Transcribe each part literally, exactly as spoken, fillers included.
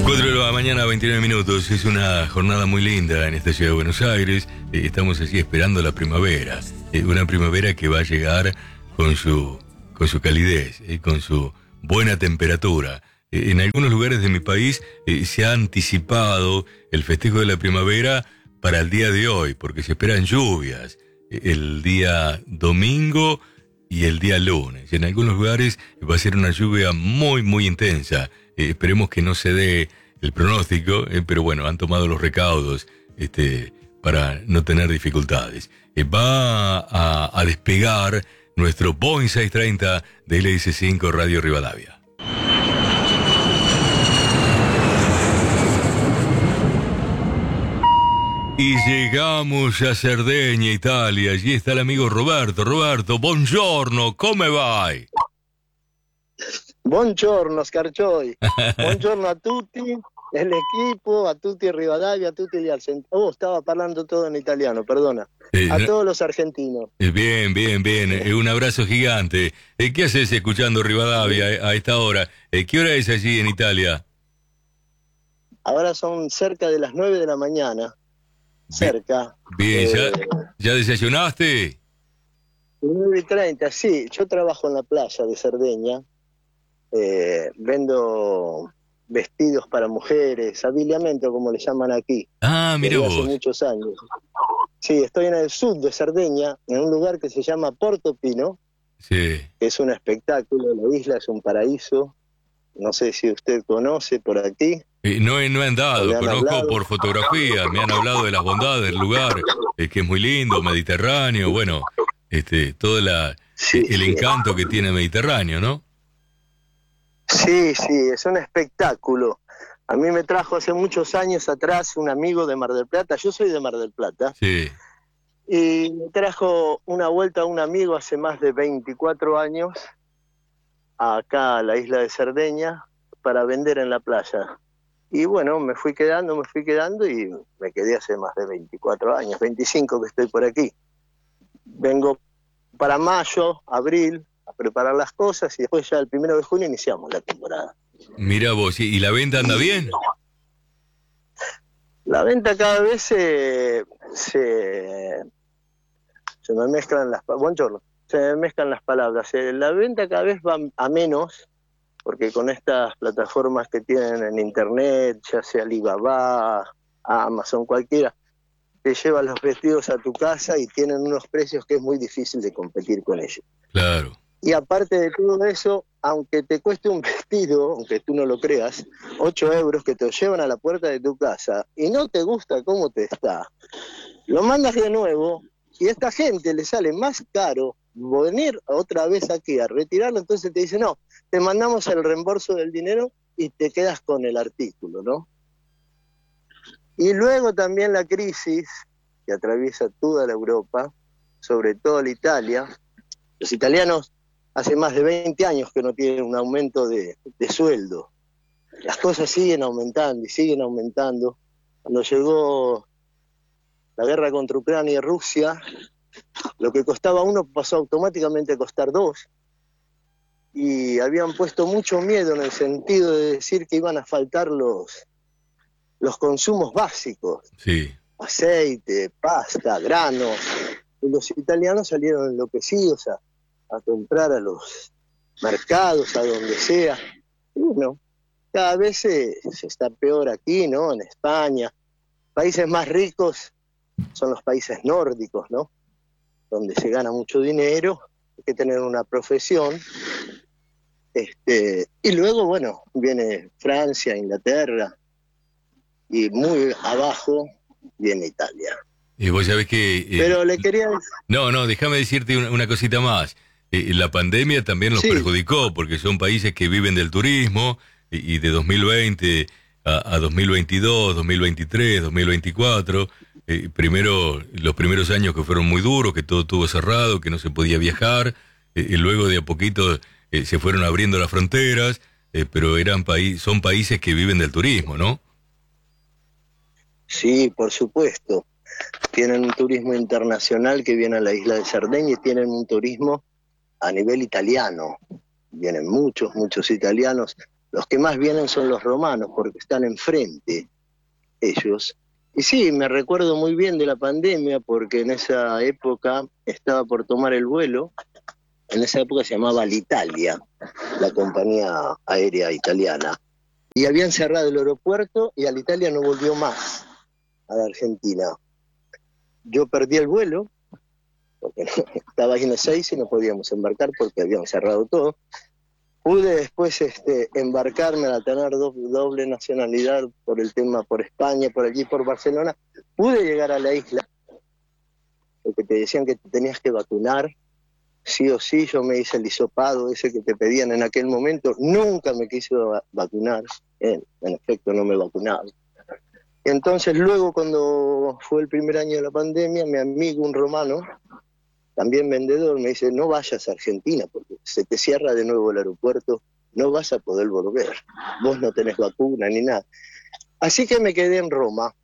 cuatro de la mañana, veintinueve minutos. Es una jornada muy linda en esta ciudad de Buenos Aires. Eh, estamos así esperando la primavera. Eh, una primavera que va a llegar con su, con su calidez, eh, con su buena temperatura. Eh, en algunos lugares de mi país eh, se ha anticipado el festejo de la primavera para el día de hoy, porque se esperan lluvias. Eh, el día domingo y el día lunes. En algunos lugares va a ser una lluvia muy, muy intensa. Eh, esperemos que no se dé el pronóstico, eh, pero bueno, han tomado los recaudos este, para no tener dificultades. Eh, va a, a despegar nuestro Boeing seiscientos treinta de L S cinco Radio Rivadavia. Y llegamos a Cerdeña, Italia. Allí está el amigo Roberto. Roberto, buongiorno, come vai? Buongiorno, Scarcioi. Buongiorno a tutti, el equipo, a tutti Rivadavia, a tutti gli argentini. Oh, estaba hablando todo en italiano, perdona. Eh, a todos los argentinos. Eh, bien, bien, bien. Eh, un abrazo gigante. Eh, ¿Qué haces escuchando Rivadavia a, a esta hora? Eh, ¿Qué hora es allí en Italia? Ahora son cerca de las nueve de la mañana. Cerca. Bien, eh, ¿ya, ¿ya desayunaste? nueve y treinta, sí. Yo trabajo en la playa de Cerdeña. Eh, vendo vestidos para mujeres, habiliamento como le llaman aquí. Ah, mira vos. Hace muchos años. Sí, estoy en el sur de Cerdeña, en un lugar que se llama Portofino. Sí. Que es un espectáculo, la isla es un paraíso. No sé si usted conoce por aquí. Eh, no, he, no he andado, conozco hablado. Por fotografía, me han hablado de las bondades del lugar, eh, que es muy lindo, Mediterráneo, bueno, este, todo la, sí, el sí. encanto que tiene el Mediterráneo, ¿no? Sí, sí, es un espectáculo. A mí me trajo hace muchos años atrás un amigo de Mar del Plata, yo soy de Mar del Plata, sí. Y me trajo una vuelta a un amigo hace más de veinticuatro años, acá a la isla de Cerdeña, para vender en la playa. Y bueno, me fui quedando, me fui quedando y me quedé hace más de veinticuatro años, veinticinco que estoy por aquí. Vengo para mayo, abril, a preparar las cosas y después ya el primero de junio iniciamos la temporada. Mira vos, ¿y la venta anda bien? La venta cada vez se, se, se me mezclan las buongiorno, se me mezclan las palabras. La venta cada vez va a menos, porque con estas plataformas que tienen en internet, ya sea Alibaba, Amazon, cualquiera, te llevan los vestidos a tu casa y tienen unos precios que es muy difícil de competir con ellos. Claro. Y aparte de todo eso, aunque te cueste un vestido, aunque tú no lo creas, ocho euros que te lo llevan a la puerta de tu casa y no te gusta cómo te está, lo mandas de nuevo y a esta gente le sale más caro venir otra vez aquí a retirarlo, entonces te dice, no, te mandamos el reembolso del dinero y te quedas con el artículo, ¿no? Y luego también la crisis que atraviesa toda la Europa, sobre todo la Italia. Los italianos hace más de veinte años que no tienen un aumento de, de sueldo. Las cosas siguen aumentando y siguen aumentando. Cuando llegó la guerra contra Ucrania y Rusia, lo que costaba uno pasó automáticamente a costar dos. Y habían puesto mucho miedo en el sentido de decir que iban a faltar los, los consumos básicos. Sí. Aceite, pasta, granos. Y los italianos salieron enloquecidos a, a comprar a los mercados, a donde sea. Y bueno, cada vez se, se está peor aquí, ¿no? En España. Países más ricos son los países nórdicos, ¿no? Donde se gana mucho dinero, hay que tener una profesión. Este, y luego, bueno, viene Francia, Inglaterra, y muy abajo viene Italia. Y vos sabés que... Eh, Pero le quería... No, no, déjame decirte una, una cosita más. Eh, la pandemia también los sí. perjudicó, porque son países que viven del turismo, y, y de dos mil veinte a, a dos mil veintidós, dos mil veintitrés, dos mil veinticuatro... Eh, primero, los primeros años que fueron muy duros, que todo estuvo cerrado, que no se podía viajar, eh, y luego de a poquito eh, se fueron abriendo las fronteras, eh, pero eran paí- son países que viven del turismo, ¿no? Sí, por supuesto. Tienen un turismo internacional que viene a la isla de Cerdeña y tienen un turismo a nivel italiano. Vienen muchos, muchos italianos. los que más vienen son los romanos, porque están enfrente ellos. Y sí, me recuerdo muy bien de la pandemia, porque en esa época estaba por tomar el vuelo. En esa época se llamaba Alitalia, la compañía aérea italiana. Y habían cerrado el aeropuerto y Alitalia no volvió más a la Argentina. Yo perdí el vuelo, porque estaba ahí en Ezeiza y no podíamos embarcar porque habían cerrado todo. Pude después este, embarcarme al tener do, doble nacionalidad por el tema, por España, por allí, por Barcelona. Pude llegar a la isla, porque te decían que te tenías que vacunar, sí o sí. Yo me hice el hisopado ese que te pedían en aquel momento. Nunca me quise vacunar, en, en efecto no me vacunaba. Entonces luego, cuando fue el primer año de la pandemia, mi amigo, un romano, también vendedor, me dice: no vayas a Argentina porque se te cierra de nuevo el aeropuerto, no vas a poder volver, vos no tenés vacuna ni nada. Así que me quedé en Roma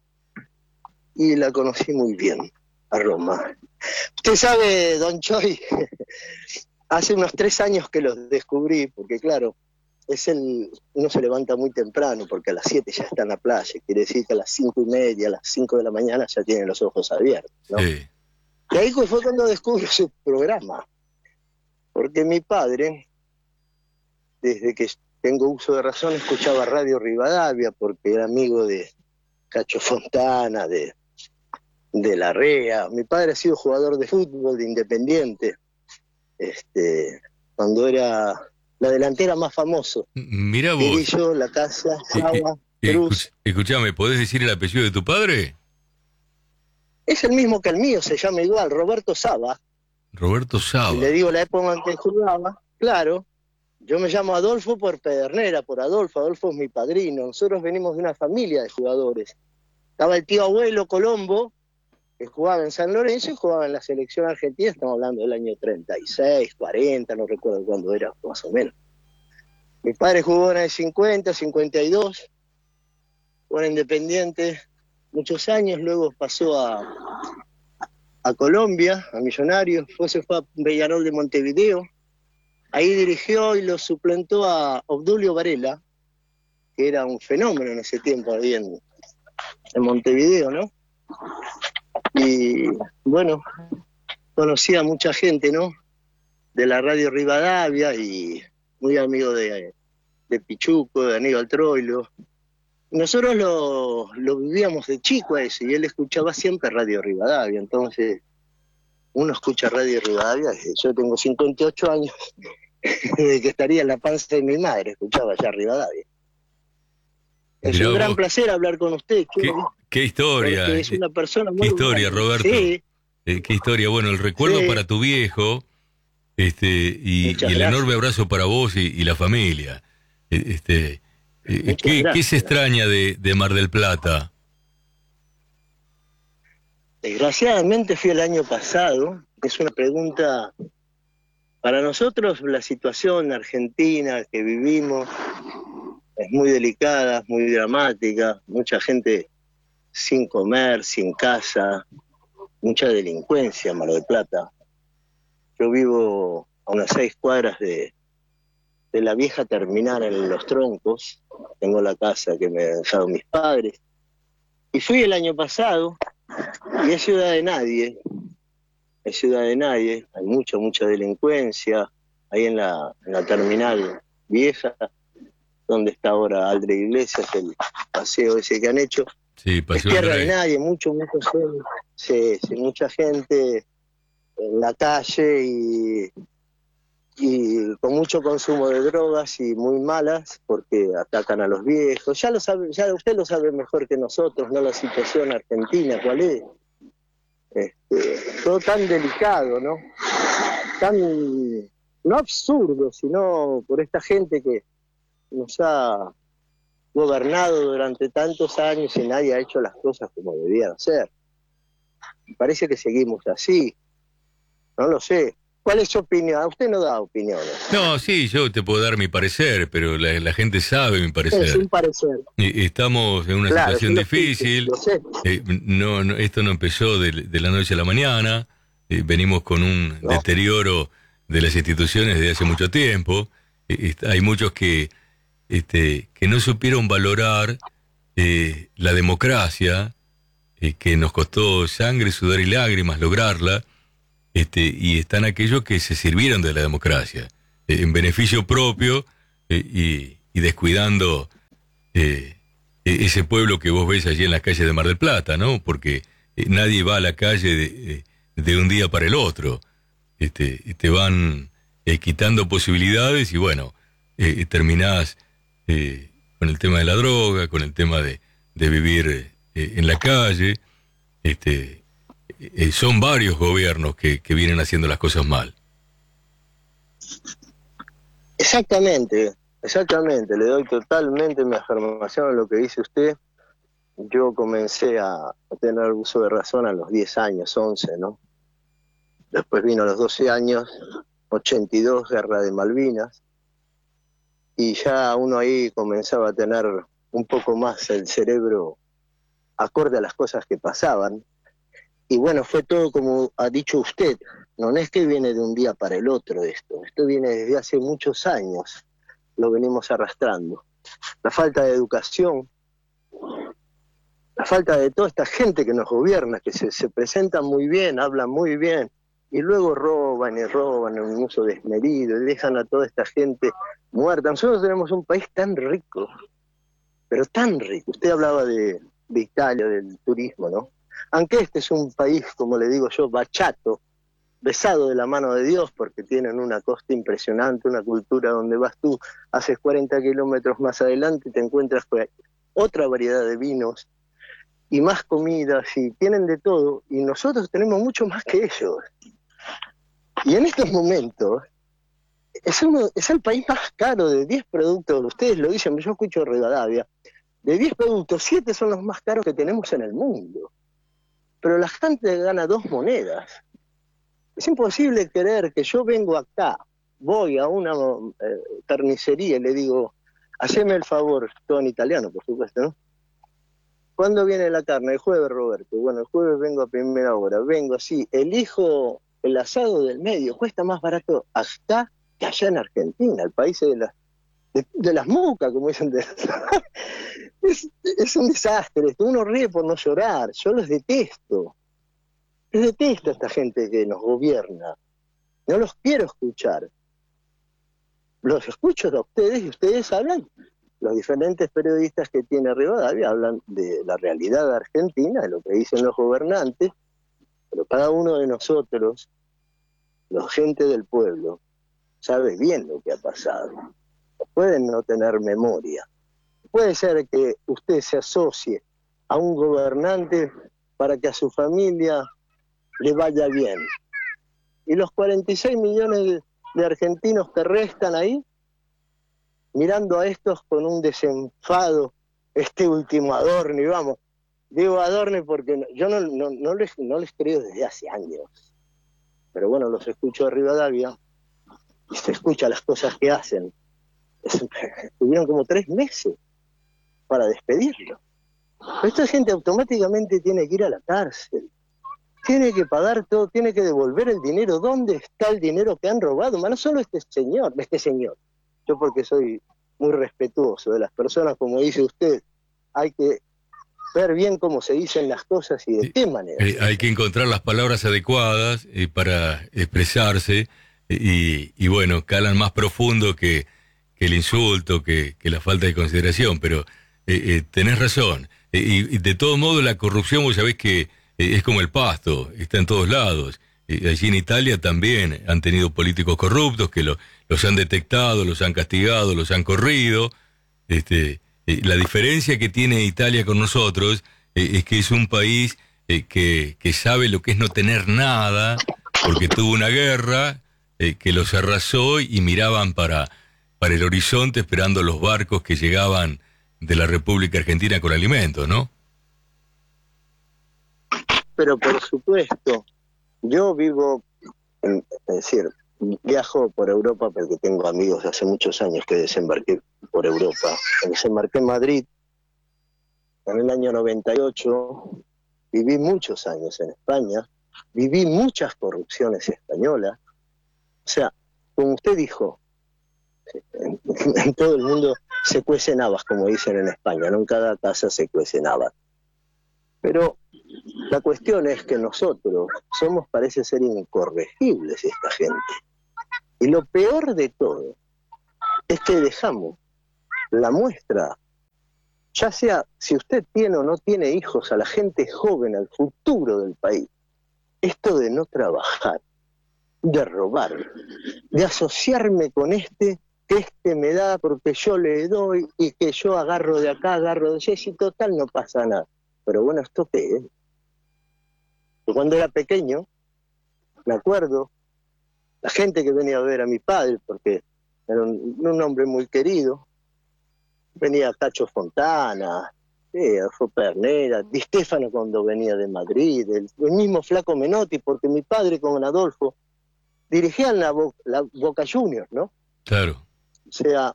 y la conocí muy bien, a Roma. Usted sabe, don Choi, hace unos tres años que los descubrí, porque claro, es el uno se levanta muy temprano porque a las siete ya está en la playa, quiere decir que a las cinco y media, a las cinco de la mañana ya tiene los ojos abiertos, ¿no? Sí. Y ahí fue cuando descubrí su programa, porque mi padre, desde que tengo uso de razón, escuchaba Radio Rivadavia, porque era amigo de Cacho Fontana, de, de Larrea. Mi padre ha sido jugador de fútbol de Independiente, este, cuando era la delantera más famoso. Mira vos. Tirillo, La Casa, Saba, eh, Cruz. Escuchame, ¿podés decir el apellido de tu padre? Es el mismo que el mío, se llama igual, Roberto Saba. Roberto Saba. Y le digo la época en que jugaba, claro. Yo me llamo Adolfo por Pedernera, por Adolfo. Adolfo es mi padrino. Nosotros venimos de una familia de jugadores. Estaba el tío abuelo Colombo, que jugaba en San Lorenzo y jugaba en la selección argentina. Estamos hablando del año treinta y seis, cuarenta, no recuerdo cuándo era, más o menos. Mi padre jugó en el cincuenta, cincuenta y dos, jugó en Independiente muchos años, luego pasó a, a Colombia, a Millonarios, después se fue a Peñarol de Montevideo. Ahí dirigió y lo suplentó a Obdulio Varela, que era un fenómeno en ese tiempo ahí en, en Montevideo, ¿no? Y bueno, conocí a mucha gente, ¿no? De la Radio Rivadavia y muy amigo de, de Pichuco, de Aníbal Troilo. Nosotros lo, lo vivíamos de chico a eso, y él escuchaba siempre Radio Rivadavia. Entonces, uno escucha Radio Rivadavia, yo tengo cincuenta y ocho años, desde que estaría en la panza de mi madre, escuchaba ya Rivadavia. Es Mirá un gran vos. placer hablar con usted. ¿Qué, qué historia? Es una persona muy ¿Qué historia, buena. Roberto? Sí. Eh, qué historia. Bueno, el recuerdo Sí. para tu viejo, este, y, y el Muchas enorme gracias. abrazo para vos y, y la familia. Eh, Este, eh, Muchas ¿qué, ¿Qué gracias. se extraña de, de Mar del Plata? Desgraciadamente fui el año pasado. Es una pregunta para nosotros. La situación argentina que vivimos es muy delicada, muy dramática. Mucha gente sin comer, sin casa, mucha delincuencia en Mar del Plata. Yo vivo a unas seis cuadras de, de la vieja terminal en Los Troncos. Tengo la casa que me han dejado mis padres. Y fui el año pasado, y es ciudad de nadie. Es ciudad de nadie. Hay mucha, mucha delincuencia. Ahí en la, en la terminal vieja, donde está ahora Aldre Iglesias, el paseo ese que han hecho. Sí, Es pasó tierra Andrés. de nadie, mucho, mucho, sí, sí, mucha gente en la calle y, y con mucho consumo de drogas y muy malas, porque atacan a los viejos. Ya lo sabe, ya usted lo sabe mejor que nosotros, ¿no? La situación argentina, ¿cuál es? Este, todo tan delicado, ¿no? Tan, no absurdo, sino por esta gente que nos ha gobernado durante tantos años y nadie ha hecho las cosas como debían ser. Parece que seguimos así. No lo sé. ¿Cuál es su opinión? Usted no da opiniones. No, sí, yo te puedo dar mi parecer, pero la, la gente sabe mi Es parecer. un parecer. Y- Estamos en una Claro, situación sí lo difícil. lo sé. Eh, no, no, esto no empezó de, de la noche a la mañana. Eh, venimos con un No. deterioro de las instituciones desde hace mucho tiempo. Eh, est- hay muchos que, este, que no supieron valorar eh, la democracia, eh, que nos costó sangre, sudor y lágrimas lograrla, este, y están aquellos que se sirvieron de la democracia, eh, en beneficio propio, eh, y, y descuidando eh, ese pueblo que vos ves allí en las calles de Mar del Plata, ¿no? Porque eh, nadie va a la calle de, de un día para el otro. Este, te van eh, quitando posibilidades y bueno, eh, terminás eh, con el tema de la droga, con el tema de, de vivir eh, en la calle. Este, eh, son varios gobiernos que, que vienen haciendo las cosas mal. Exactamente, exactamente, le doy totalmente mi afirmación a lo que dice usted. Yo comencé a, a tener uso de razón a los diez años, once, ¿no? Después vino a los doce años, ochenta y dos, Guerra de Malvinas, y ya uno ahí comenzaba a tener un poco más el cerebro acorde a las cosas que pasaban. Y bueno, fue todo como ha dicho usted, no es que viene de un día para el otro esto, esto viene desde hace muchos años, lo venimos arrastrando. La falta de educación, la falta de toda esta gente que nos gobierna, que se, se presentan muy bien, hablan muy bien, y luego roban y roban en un uso desmedido, y dejan a toda esta gente muerta. Nosotros tenemos un país tan rico, pero tan rico. Usted hablaba de, de Italia, del turismo, ¿no? Aunque este es un país, como le digo yo, bachato, besado de la mano de Dios, porque tienen una costa impresionante, una cultura donde vas tú, haces cuarenta kilómetros más adelante y te encuentras con otra variedad de vinos y más comidas, y tienen de todo, y nosotros tenemos mucho más que ellos. Y en estos momentos, es, uno, es el país más caro de diez productos, ustedes lo dicen, yo escucho Rivadavia, de diez productos, siete son los más caros que tenemos en el mundo. Pero la gente gana dos monedas. Es imposible creer que yo vengo acá, voy a una eh, carnicería y le digo, haceme el favor, todo en italiano, por supuesto, ¿no? ¿Cuándo viene la carne? El jueves, Roberto. Bueno, el jueves vengo a primera hora, vengo así, elijo el asado del medio, cuesta más barato acá que allá en Argentina, el país de, la, de, de las mucas, como dicen. De... es, es un desastre, uno ríe por no llorar, yo los detesto. Les detesto a esta gente que nos gobierna. No los quiero escuchar. Los escucho a ustedes y ustedes hablan. Los diferentes periodistas que tiene Rivadavia hablan de la realidad argentina, de lo que dicen los gobernantes, pero cada uno de nosotros, la gente del pueblo, sabe bien lo que ha pasado. Pueden no tener memoria. Puede ser que usted se asocie a un gobernante para que a su familia le vaya bien. Y los cuarenta y seis millones de argentinos que restan ahí, mirando a estos con un desenfado, este último Adorni, vamos, digo Adorni porque yo no, no, no, les, no les creo desde hace años, pero bueno, los escucho de Rivadavia y se escucha las cosas que hacen. Tuvieron como tres meses para despedirlo. Pero esta gente automáticamente tiene que ir a la cárcel, tiene que pagar todo, tiene que devolver el dinero. ¿Dónde está el dinero que han robado? No solo este señor, este señor. Yo porque soy muy respetuoso de las personas, como dice usted, hay que ver bien cómo se dicen las cosas y de qué manera. Eh, hay que encontrar las palabras adecuadas eh, para expresarse y, y bueno, calan más profundo que, que el insulto, que, que la falta de consideración, pero eh, eh, tenés razón. Eh, y, y de todo modo la corrupción, vos sabés que eh, es como el pasto, está en todos lados. Eh, allí en Italia también han tenido políticos corruptos que lo, los han detectado, los han castigado, los han corrido. Este, eh, la diferencia que tiene Italia con nosotros eh, es que es un país eh, que, que sabe lo que es no tener nada, porque tuvo una guerra eh, que los arrasó y miraban para, para el horizonte esperando los barcos que llegaban de la República Argentina con alimentos, ¿no? Pero por supuesto, yo vivo, en, es decir, viajo por Europa porque tengo amigos de hace muchos años que desembarqué por Europa. Desembarqué en Madrid en el año noventa y ocho, viví muchos años en España, viví muchas corrupciones españolas. O sea, como usted dijo, en, en todo el mundo se cuecen habas, como dicen en España, no en cada casa se cuecen habas. Pero la cuestión es que nosotros somos, parece ser, incorregibles esta gente. Y lo peor de todo es que dejamos la muestra, ya sea si usted tiene o no tiene hijos, a la gente joven, al futuro del país, esto de no trabajar, de robar, de asociarme con este, que este me da porque yo le doy y que yo agarro de acá, agarro de allá, y total no pasa nada. Pero bueno, ¿esto qué es? Yo cuando era pequeño, me acuerdo, la gente que venía a ver a mi padre, porque era un, un hombre muy querido, venía Cacho Fontana, eh, Adolfo Pernera, Di Stefano cuando venía de Madrid, el, el mismo Flaco Menotti, porque mi padre con Adolfo dirigían la, Bo, la Boca Juniors, ¿no? Claro. O sea,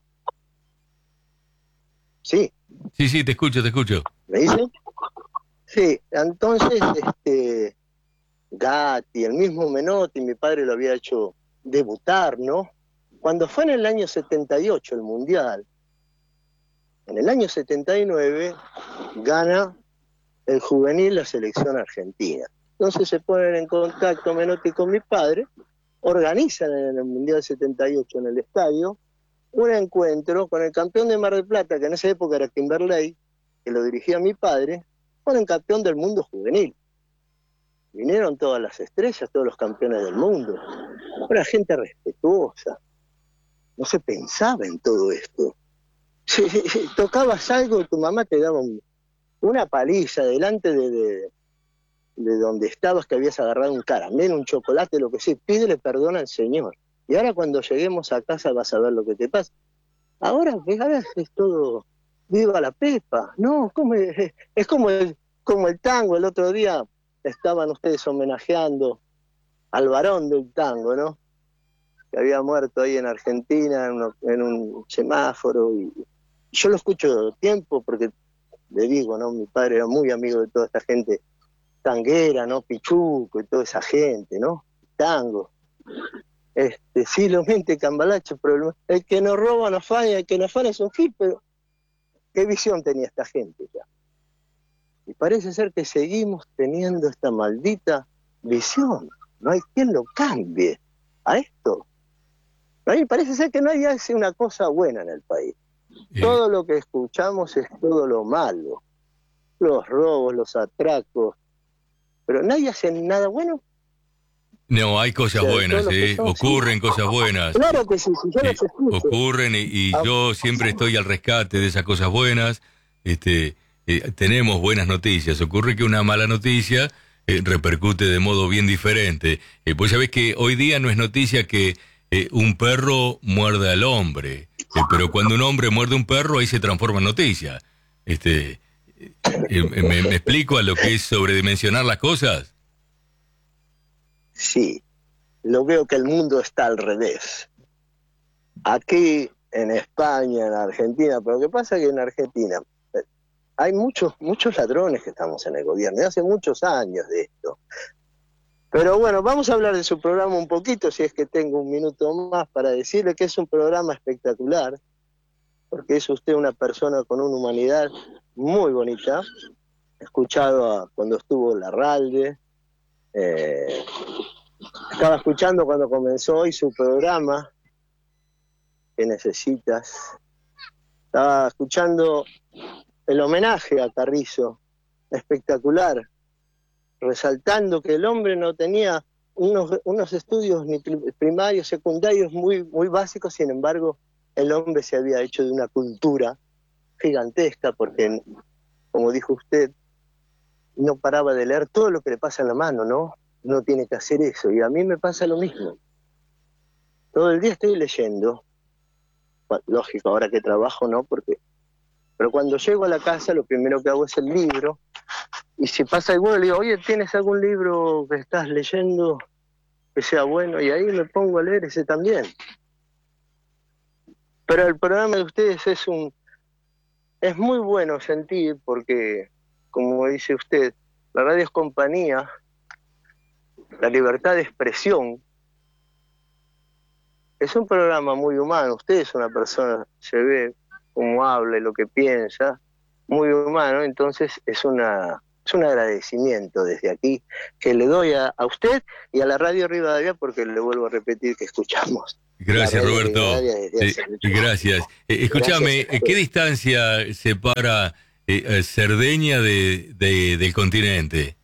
sí. Sí, sí, te escucho, te escucho. ¿Me dicen? Sí, entonces, este, Gatti, el mismo Menotti, mi padre lo había hecho debutar, ¿no? Cuando fue en el año setenta y ocho el Mundial, en el año setenta y nueve gana el juvenil la selección argentina. Entonces se ponen en contacto Menotti con mi padre, organizan en el Mundial setenta y ocho en el estadio un encuentro con el campeón de Mar del Plata, que en esa época era Kimberley, que lo dirigía mi padre, con el campeón del mundo juvenil. Vinieron todas las estrellas, todos los campeones del mundo. Era gente respetuosa. No se pensaba en todo esto. Si, si, si tocabas algo y tu mamá te daba un, una paliza delante de, de, de donde estabas, que habías agarrado un caramelo, un chocolate, lo que sea, pídele perdón al Señor. Y ahora cuando lleguemos a casa vas a ver lo que te pasa. Ahora, ahora es todo, viva la pepa. No, ¿cómo es? Es como el, como el tango. El otro día estaban ustedes homenajeando al varón del tango, ¿no? Que había muerto ahí en Argentina en, uno, en un semáforo. Y yo lo escucho de tiempo porque, le digo, ¿no? Mi padre era muy amigo de toda esta gente tanguera, ¿no? Pichuco y toda esa gente, ¿no? Tango. Este, sí, lo mente Cambalache, pero el que nos roba no afana, el que nos afana es un gil, pero ¿qué visión tenía esta gente ya? Y parece ser que seguimos teniendo esta maldita visión. No hay quien lo cambie a esto. A mí parece ser que nadie hace una cosa buena en el país. Eh. Todo lo que escuchamos es todo lo malo. Los robos, los atracos. Pero nadie hace nada bueno. No, hay cosas o sea, buenas, ¿eh? Son, ocurren sí. cosas buenas. Claro que sí, sí yo eh, las escucho. Ocurren y, y ah. yo siempre estoy al rescate de esas cosas buenas. Este, eh, tenemos buenas noticias. Ocurre que una mala noticia eh, repercute de modo bien diferente. Eh, pues sabés que hoy día no es noticia que eh, un perro muerda al hombre, eh, pero cuando un hombre muerde a un perro, ahí se transforma en noticia. Este, eh, eh, me, ¿Me explico a lo que es sobredimensionar las cosas? Sí, lo veo que el mundo está al revés. Aquí en España, en Argentina, pero lo que pasa es que en Argentina hay muchos muchos ladrones que estamos en el gobierno, y hace muchos años de esto. Pero bueno, vamos a hablar de su programa un poquito, si es que tengo un minuto más para decirle que es un programa espectacular, porque es usted una persona con una humanidad muy bonita. He escuchado a, cuando estuvo Larralde, eh, estaba escuchando cuando comenzó hoy su programa, ¿Qué necesitas? Estaba escuchando el homenaje a Carrizo, espectacular, resaltando que el hombre no tenía unos, unos estudios ni primarios, secundarios muy, muy básicos, sin embargo, el hombre se había hecho de una cultura gigantesca, porque, como dijo usted, no paraba de leer todo lo que le pasa en la mano, ¿no? No tiene que hacer eso, y a mí me pasa lo mismo. Todo el día estoy leyendo, bueno, lógico, ahora que trabajo no, porque, pero cuando llego a la casa lo primero que hago es el libro, y si pasa alguno le digo, oye, ¿tienes algún libro que estás leyendo que sea bueno? Y ahí me pongo a leer ese también. Pero el programa de ustedes es un, es muy bueno sentir, porque, como dice usted, la radio es compañía, la libertad de expresión. Es un programa muy humano. Usted es una persona, se ve, cómo habla y lo que piensa, muy humano, entonces es una es un agradecimiento desde aquí que le doy a, a usted y a la Radio Rivadavia, porque le vuelvo a repetir que escuchamos. Gracias, Roberto. Sí, gracias. Eh, escúchame, gracias. ¿Qué distancia separa eh, Cerdeña de, de, del continente?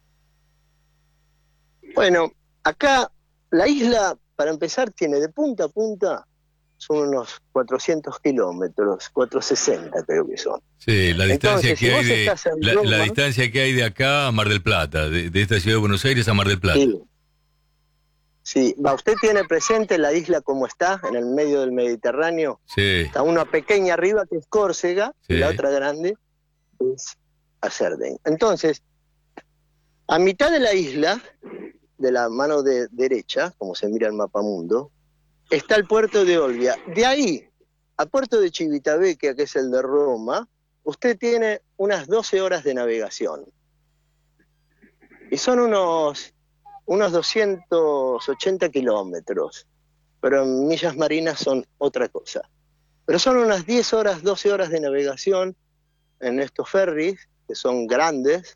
Bueno, acá la isla, para empezar, tiene de punta a punta, son unos cuatrocientos kilómetros, cuatrocientos sesenta creo que son. Sí, la distancia, Entonces, que, si hay de, la, Roma, la distancia que hay de acá a Mar del Plata, de, de esta ciudad de Buenos Aires a Mar del Plata. Sí. Sí, va, usted tiene presente la isla como está, en el medio del Mediterráneo. Sí. Está una pequeña arriba que es Córcega, sí. Y la otra grande es a Cerdeña. Entonces, a mitad de la isla, de la mano de derecha, como se mira el mapamundo, está el puerto de Olbia. De ahí a puerto de Civitavecchia, que es el de Roma, usted tiene unas doce horas de navegación. Y son unos... unos doscientos ochenta kilómetros, pero en millas marinas son otra cosa. Pero son unas diez horas, doce horas de navegación en estos ferries, que son grandes,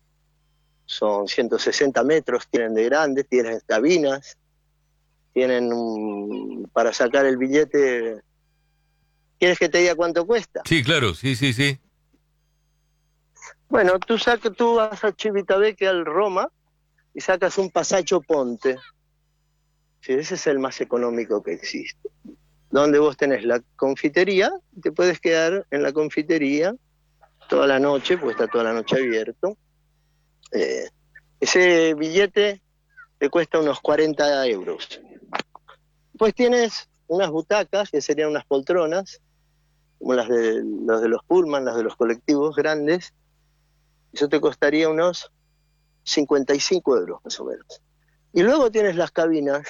son ciento sesenta metros, tienen de grandes, tienen cabinas, tienen un, para sacar el billete. ¿Quieres que te diga cuánto cuesta? Sí, claro, sí, sí, sí. Bueno, tú, sacas, tú vas a Civitavecchia, al Roma, y sacas un Pasacho Ponte. Sí, ese es el más económico que existe. Donde vos tenés la confitería, te puedes quedar en la confitería toda la noche, porque está toda la noche abierto. Eh, ese billete te cuesta unos cuarenta euros. Pues tienes unas butacas, que serían unas poltronas, como las de, las de los pullman, las de los colectivos grandes. Eso te costaría unos cincuenta y cinco euros más o menos. Y luego tienes las cabinas,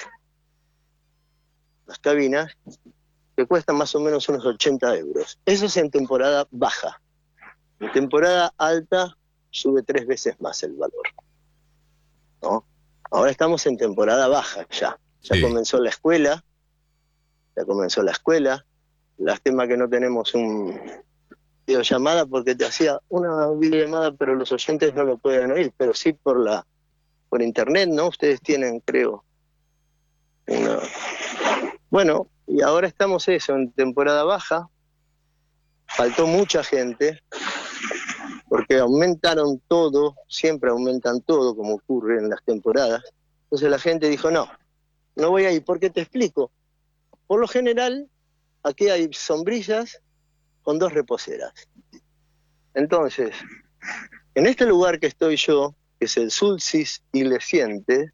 las cabinas que cuestan más o menos unos ochenta euros. Eso es en temporada baja. En temporada alta sube tres veces más el valor, ¿no? Ahora estamos en temporada baja ya. Ya sí. comenzó la escuela, ya comenzó la escuela. Lástima que no tenemos un videollamada, porque te hacía una videollamada, pero los oyentes no lo pueden oír, pero sí por la por internet, ¿no? Ustedes tienen, creo, una... Bueno, y ahora estamos eso, en temporada baja. Faltó mucha gente, porque aumentaron todo, siempre aumentan todo, como ocurre en las temporadas. Entonces la gente dijo, no, no voy a ir. ¿Por qué? Te explico. Por lo general, aquí hay sombrillas con dos reposeras. Entonces, en este lugar que estoy yo, que es el Sulcis Iglesiente,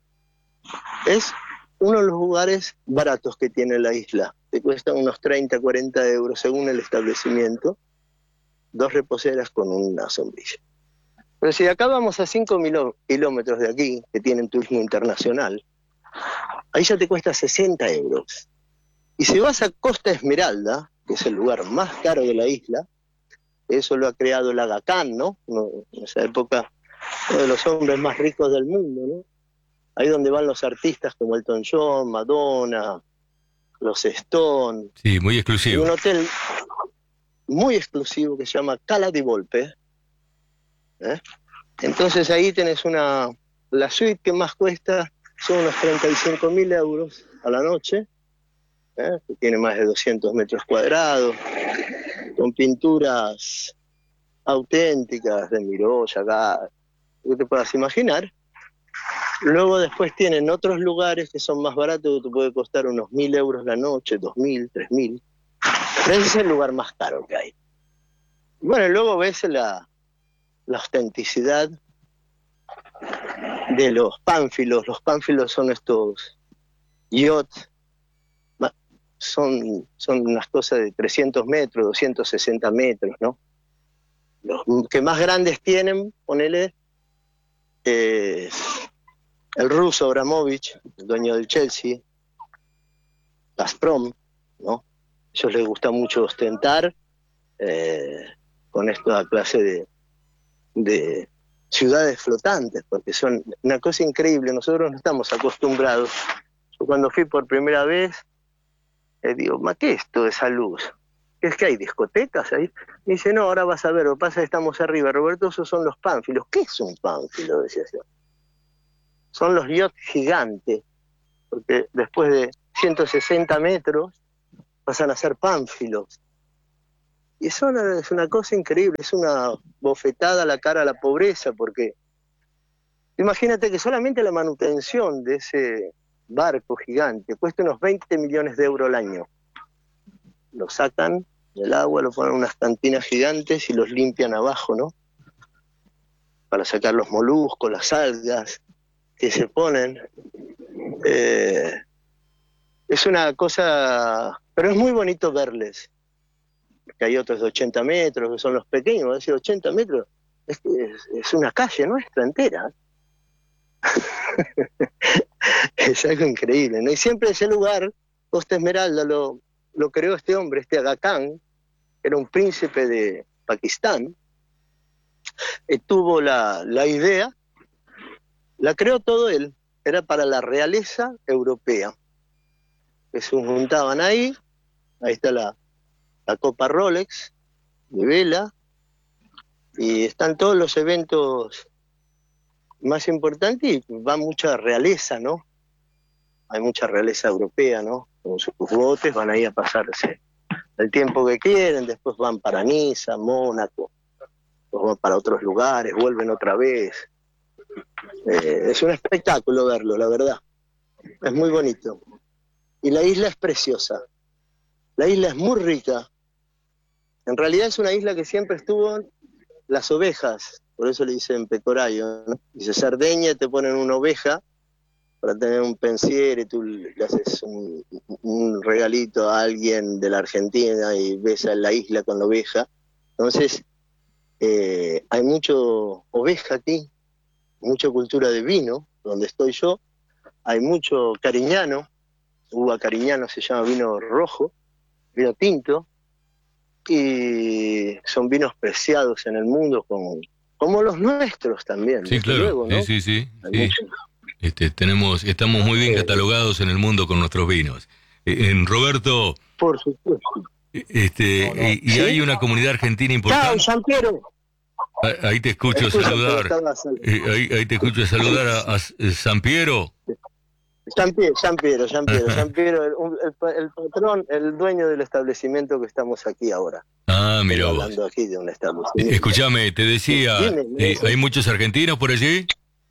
es uno de los lugares baratos que tiene la isla. Te cuestan unos treinta, cuarenta euros según el establecimiento, dos reposeras con una sombrilla. Pero si acá vamos a cinco kilómetros de aquí, que tienen turismo internacional, ahí ya te cuesta sesenta euros. Y si vas a Costa Esmeralda, que es el lugar más caro de la isla, eso lo ha creado el Aga Khan, ¿no? En esa época, uno de los hombres más ricos del mundo, ¿no? Ahí donde van los artistas como Elton John, Madonna, los Stone. Sí, muy exclusivo. Un hotel muy exclusivo que se llama Cala di Volpe. ¿eh? Entonces ahí tenés una... La suite que más cuesta son unos treinta y cinco mil euros a la noche, ¿eh? que tiene más de doscientos metros cuadrados, con pinturas auténticas de Miró, Chagall, lo que te puedas imaginar. Luego después tienen otros lugares que son más baratos, que te puede costar unos mil euros la noche, dos mil, tres mil. Pero ese es el lugar más caro que hay. Bueno, y luego ves la, la autenticidad de los pánfilos. Los pánfilos son estos yachts, son, son unas cosas de trescientos metros, doscientos sesenta metros, ¿no? Los que más grandes tienen, ponele, eh, el ruso Abramovich, el dueño del Chelsea, Gazprom, ¿no? A ellos les gusta mucho ostentar eh, con esta clase de, de ciudades flotantes, porque son una cosa increíble. Nosotros no estamos acostumbrados. Yo cuando fui por primera vez, eh, digo, ¿ma qué es toda esa luz? ¿qué es que hay? ¿Discotecas ahí? Me dice, no, ahora vas a ver, lo que pasa es que estamos arriba. Roberto, esos son los pánfilos. ¿Qué es un pánfilo? Decía yo. Son los yachts gigantes, porque después de ciento sesenta metros pasan a ser pánfilos. Y eso es una cosa increíble, es una bofetada a la cara a la pobreza, porque imagínate que solamente la manutención de ese barco gigante cuesta unos veinte millones de euros al año. Lo sacan del agua, lo ponen en unas cantinas gigantes y los limpian abajo, ¿no? Para sacar los moluscos, las algas que se ponen. Eh, es una cosa, pero es muy bonito verles. Que hay otros de ochenta metros, que son los pequeños, es decir, ochenta metros, es, es, es una calle nuestra entera. Es algo increíble, ¿no? Y siempre ese lugar, Costa Esmeralda, lo, lo creó este hombre, este Aga Khan, que era un príncipe de Pakistán, y tuvo la, la idea, la creó todo él, era para la realeza europea, que se juntaban ahí, ahí está la la Copa Rolex de vela, y están todos los eventos más importantes y va mucha realeza, ¿no? Hay mucha realeza europea, ¿no? Con sus botes van ahí a pasarse el tiempo que quieren, después van para Niza, Mónaco, después van para otros lugares, vuelven otra vez. Eh, es un espectáculo verlo, la verdad. Es muy bonito. Y la isla es preciosa. La isla es muy rica. En realidad es una isla que siempre estuvo las ovejas, por eso le dicen pecorayo, ¿no? Dice Cerdeña, te ponen una oveja para tener un pensiero y tú le haces un, un regalito a alguien de la Argentina y ves a la isla con la oveja. Entonces, eh, hay mucho oveja aquí, mucha cultura de vino, donde estoy yo, hay mucho cariñano, uva cariñano se llama vino rojo, vino tinto, y son vinos preciados en el mundo como, como los nuestros también. Sí, claro, luego, ¿no? sí, sí, sí. sí. Este, tenemos, estamos muy bien catalogados en el mundo con nuestros vinos. Eh, en Roberto, por supuesto. Este, no, no. Y, y ¿sí? Hay una comunidad argentina importante. ¡Chao, San Piero! Ahí te escucho Escucha, saludar. Eh, ahí, ahí te escucho saludar a, a San Piero. San Piero, San Piero, San Piero, San Piero el, el, el patrón, el dueño del establecimiento que estamos aquí ahora. Ah, mira vos. Hablando aquí de un establecimiento. Escúchame, te decía, dime, dime, eh, ¿hay muchos argentinos por allí?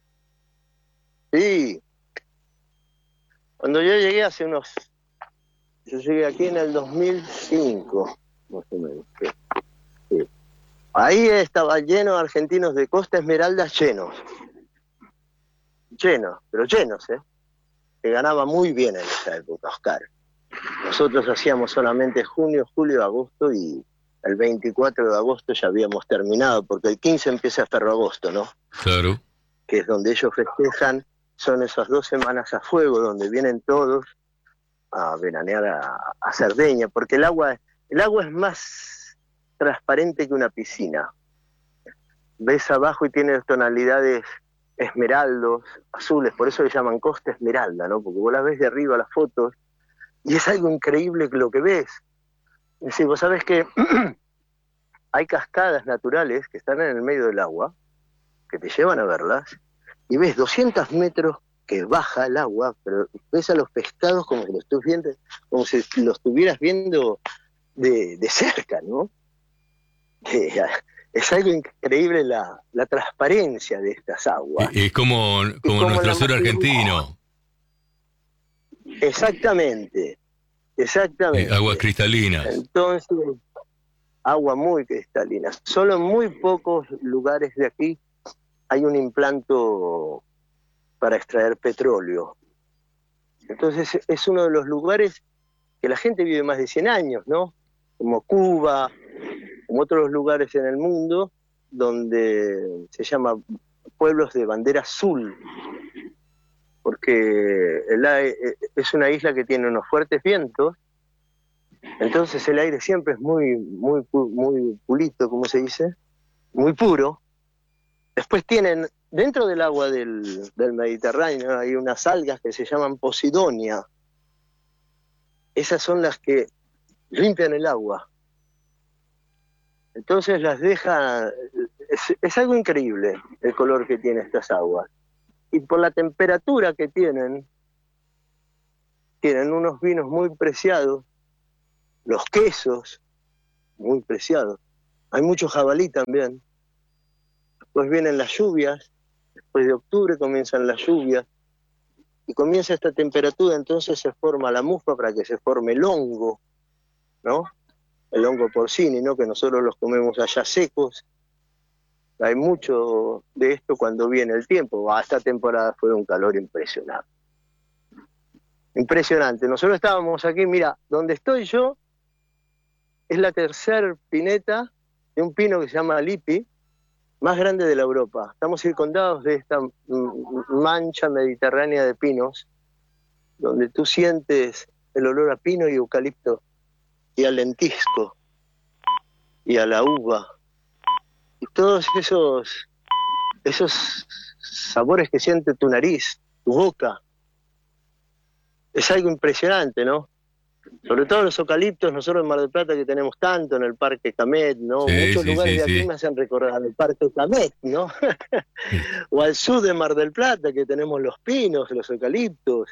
Sí. Cuando yo llegué hace unos... Yo llegué aquí en el dos mil cinco, más o menos. Sí. Sí. Ahí estaba lleno de argentinos de Costa Esmeralda, llenos. Llenos, pero llenos, ¿eh? Que ganaba muy bien en esa época, Oscar. Nosotros hacíamos solamente junio, julio, agosto, y el veinticuatro de agosto ya habíamos terminado, porque el quince empieza Ferroagosto, ¿no? Claro. Que es donde ellos festejan, son esas dos semanas a fuego, donde vienen todos a veranear a, a Cerdeña, porque el agua, el agua es más transparente que una piscina. Ves abajo y tiene tonalidades esmeraldos, azules, por eso le llaman Costa Esmeralda, ¿no? Porque vos la ves de arriba las fotos y es algo increíble lo que ves. Es decir, vos sabés que hay cascadas naturales que están en el medio del agua, que te llevan a verlas, y ves doscientos metros que baja el agua, pero ves a los pescados como si los estuvieras viendo, como si los estuvieras viendo de, de cerca, ¿no? Eh, Es algo increíble la, la transparencia de estas aguas. Es como, como, como nuestro sur argentino. Exactamente, exactamente. Eh, aguas cristalinas. Entonces, agua muy cristalina. Solo en muy pocos lugares de aquí hay un implanto para extraer petróleo. Entonces es uno de los lugares que la gente vive más de cien años, ¿no? Como Cuba, como otros lugares en el mundo, donde se llama pueblos de bandera azul, porque el aire, es una isla que tiene unos fuertes vientos, entonces el aire siempre es muy, muy, muy pulito, como se dice, muy puro. Después tienen, dentro del agua del, del Mediterráneo, hay unas algas que se llaman Posidonia. Esas son las que limpian el agua. Entonces las deja, es, es algo increíble el color que tiene estas aguas. Y por la temperatura que tienen, tienen unos vinos muy preciados, los quesos muy preciados. Hay mucho jabalí también. Después vienen las lluvias, después de octubre comienzan las lluvias, y comienza esta temperatura, entonces se forma la muspa para que se forme el hongo, ¿no? El hongo porcini, ¿no? Que nosotros los comemos allá secos. Hay mucho de esto cuando viene el tiempo. Ah, esta temporada fue un calor impresionante. Impresionante. Nosotros estábamos aquí, mira, donde estoy yo, es la tercer pineta de un pino que se llama Lipi, más grande de la Europa. Estamos circundados de esta mancha mediterránea de pinos, donde tú sientes el olor a pino y eucalipto, y al lentisco, y a la uva, y todos esos, esos sabores que siente tu nariz, tu boca. Es algo impresionante, ¿no? Sobre todo los eucaliptos, nosotros en Mar del Plata que tenemos tanto, en el Parque Camet, ¿no? Sí, Muchos sí, lugares sí, de aquí sí. me hacen recordar al Parque Camet, ¿no? O al sur de Mar del Plata que tenemos los pinos, los eucaliptos.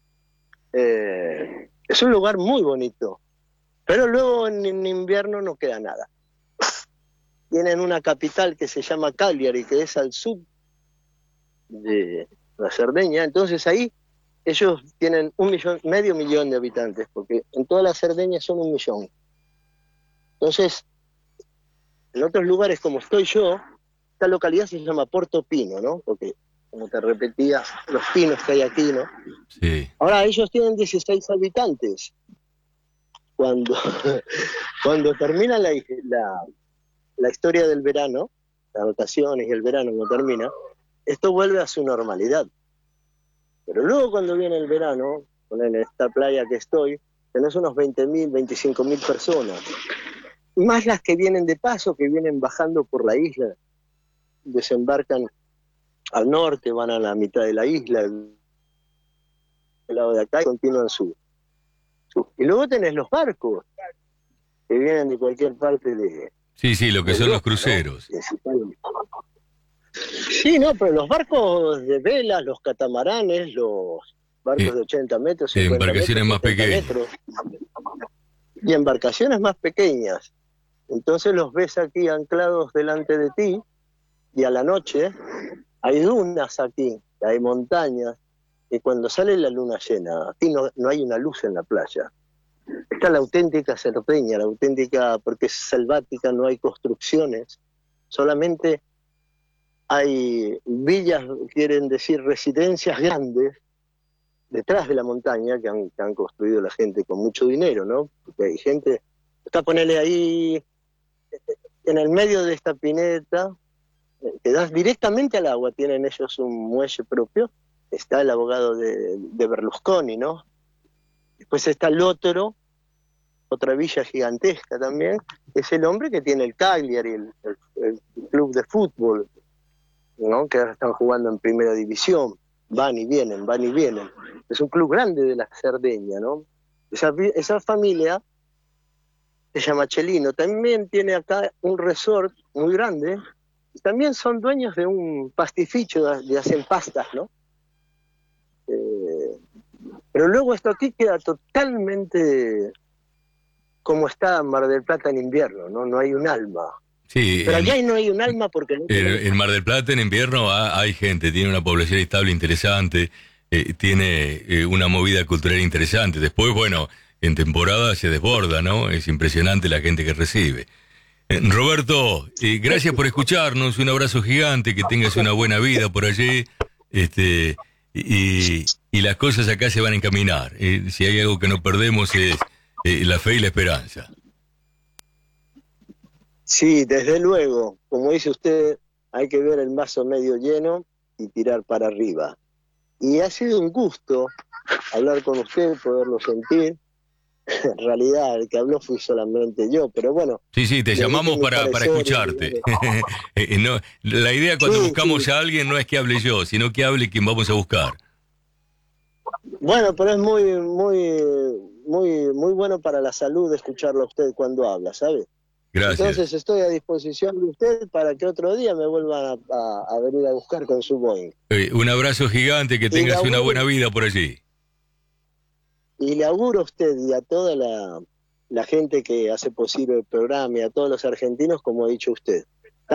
Eh, es un lugar muy bonito, pero luego en, en invierno no queda nada. Tienen una capital que se llama Cagliari, que es al sur de la Cerdeña, entonces ahí ellos tienen un millón, medio millón de habitantes, porque en toda la Cerdeña son un millón. Entonces, en otros lugares como estoy yo, esta localidad se llama Porto Pino, ¿no? Porque, como te repetía, los pinos que hay aquí, ¿no? Sí. Ahora, ellos tienen dieciséis habitantes. Cuando, cuando termina la, la, la historia del verano, las vacaciones y el verano no termina, esto vuelve a su normalidad. Pero luego cuando viene el verano, en esta playa que estoy, tenés unos veinte mil, veinticinco mil personas. Más las que vienen de paso, que vienen bajando por la isla. Desembarcan al norte, van a la mitad de la isla, del lado de acá, y continúan su, su... Y luego tenés los barcos, que vienen de cualquier parte de... Sí, sí, lo que de son los Europa, cruceros. ¿no? Sí, no, pero los barcos de velas, los catamaranes, los barcos Eh, de ochenta metros, cincuenta embarcaciones metros, más setenta pequeñas. metros, y embarcaciones más pequeñas. Entonces los ves aquí anclados delante de ti, y a la noche hay dunas aquí, hay montañas, y cuando sale la luna llena, aquí no, no hay una luz en la playa. Esta es la auténtica Cerdeña, la auténtica, porque es selvática, no hay construcciones, solamente hay villas, quieren decir residencias grandes, detrás de la montaña, que han, que han construido la gente con mucho dinero, ¿no? Porque hay gente, está ponerle ahí, en el medio de esta pineta, te das directamente al agua, tienen ellos un muelle propio, está el abogado de, de Berlusconi, ¿no? Después está Lotero, otra villa gigantesca también, es el hombre que tiene el Cagliari, el, el, el club de fútbol, ¿no? Que ahora están jugando en primera división, van y vienen, van y vienen. Es un club grande de la Cerdeña, ¿no? Esa, esa familia se llama Chelino, también tiene acá un resort muy grande, y también son dueños de un pastificio de hacen pastas, ¿no? Eh, pero luego esto aquí queda totalmente como está Mar del Plata en invierno, ¿no? No hay un alma. Sí, Pero en, allá no hay un alma porque... No en, tienen... en Mar del Plata en invierno ha- hay gente, tiene una población estable interesante, eh, tiene eh, una movida cultural interesante. Después, bueno, en temporada se desborda, ¿no? Es impresionante la gente que recibe. Eh, Roberto, eh, gracias por escucharnos, un abrazo gigante, que tengas una buena vida por allí, este, y, y las cosas acá se van a encaminar. Eh, si hay algo que no perdemos es eh, la fe y la esperanza. Sí, desde luego. Como dice usted, hay que ver el vaso medio lleno y tirar para arriba. Y ha sido un gusto hablar con usted, poderlo sentir. En realidad, el que habló fui solamente yo, pero bueno. Sí, sí, te llamamos para, para escucharte. eh, no, la idea cuando sí, buscamos sí. a alguien no es que hable yo, sino que hable quien vamos a buscar. Bueno, pero es muy, muy, muy, muy bueno para la salud escucharlo a usted cuando habla, ¿sabe? Gracias. Entonces estoy a disposición de usted para que otro día me vuelvan a, a, a venir a buscar con su Boeing. Eh, un abrazo gigante, que tengas auguro, una buena vida por allí. Y le auguro a usted y a toda la, la gente que hace posible el programa y a todos los argentinos, como ha dicho usted.